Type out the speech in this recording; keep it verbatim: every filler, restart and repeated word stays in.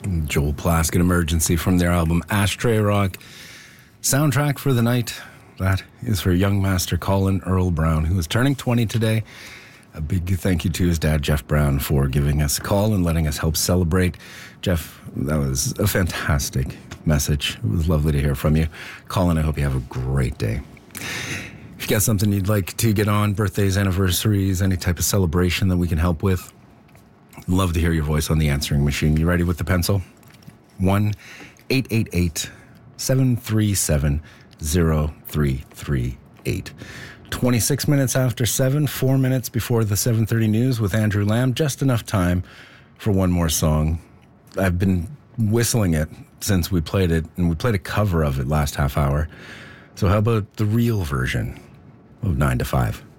Joel Plaskett, Emergency, from their album Ashtray Rock. Soundtrack for the night, that is for young master Colin Earl Brown, who is turning twenty today. A big thank you to his dad, Jeff Brown, for giving us a call and letting us help celebrate. Jeff, that was a fantastic message. It was lovely to hear from you. Colin, I hope you have a great day. If you got something you'd like to get on, birthdays, anniversaries, any type of celebration that we can help with, love to hear your voice on the answering machine. You ready with the pencil? one eight eight eight, seven three seven, zero three three eight. twenty-six minutes after seven, four minutes before the seven thirty news with Andrew Lamb. Just enough time for one more song. I've been whistling it since we played it, and we played a cover of it last half hour. So how about the real version of nine to five?